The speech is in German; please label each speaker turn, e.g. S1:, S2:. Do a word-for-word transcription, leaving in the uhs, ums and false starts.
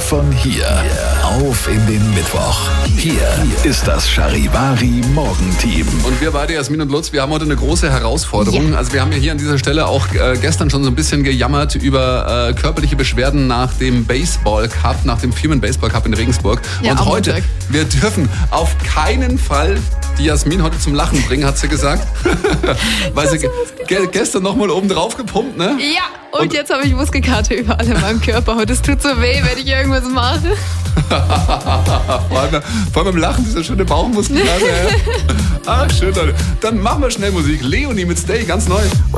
S1: von hier auf in den Mittwoch. Hier ist das Charivari Morgenteam.
S2: Und wir beide, Jasmin und Lutz, wir haben heute eine große Herausforderung. Ja. Also wir haben ja hier an dieser Stelle auch äh, gestern schon so ein bisschen gejammert über äh, körperliche Beschwerden nach dem Baseball Cup, nach dem Firmen Baseball Cup in Regensburg. Ja, und heute, Montag. Wir dürfen auf keinen Fall die Jasmin heute zum Lachen bringen, hat sie gesagt. Weil sie ge- gestern nochmal oben drauf gepumpt, ne?
S3: Ja, und, und jetzt habe ich Muskelkater überall in meinem Körper. Und es tut so weh, wenn ich irgendwas mache.
S2: vor, allem, vor allem beim Lachen, dieser schöne Bauchmuskelkater. Ach, schön, Leute. Dann machen wir schnell Musik. Leonie mit Stay, ganz neu.